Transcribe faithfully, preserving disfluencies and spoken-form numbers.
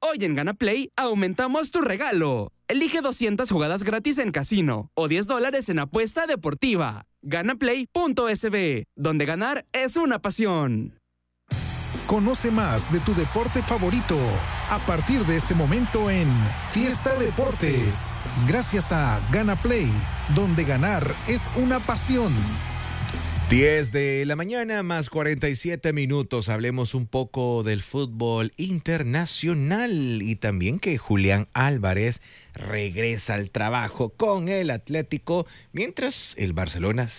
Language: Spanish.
Hoy en Gana Play aumentamos tu regalo. Elige doscientas jugadas gratis en casino o diez dólares en apuesta deportiva. Ganaplay punto es be, donde ganar es una pasión. Conoce más de tu deporte favorito a partir de este momento en Fiesta Deportes, gracias a Gana Play, donde ganar es una pasión. diez de la mañana más cuarenta y siete minutos. Hablemos un poco del fútbol internacional y también que Julián Álvarez regresa al trabajo con el Atlético, mientras el Barcelona